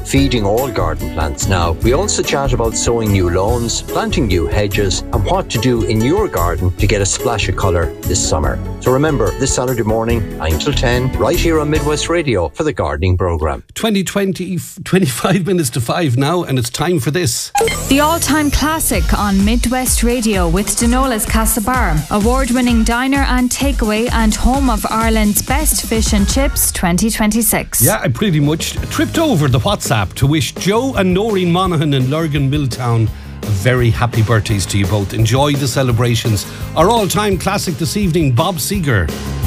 feeding all garden plants now. We also chat about sowing new lawns, planting new hedges, and what to do in your garden to get a splash of colour this summer. So remember, this Saturday morning, 9 till 10, right here on Midwest Radio for the gardening programme. 25 minutes to 5 now, and it's time for this. The all-time classic on Midwest Radio with Denola's Castlebar, award-winning diner and takeaway and home of Ireland's best fish and chips 2026. Yeah, I pretty much tripped over the WhatsApp to wish Joe and Noreen Monaghan in Lurgan Milltown a very happy birthdays to you both. Enjoy the celebrations. Our all-time classic this evening, Bob Seger.